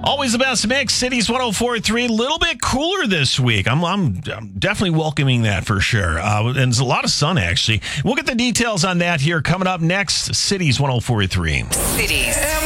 Always the best mix. Cities 104.3. A little bit cooler this week. I'm definitely welcoming that for sure. And there's a lot of sun, actually. We'll get the details on that here coming up next. Cities 104.3. Cities.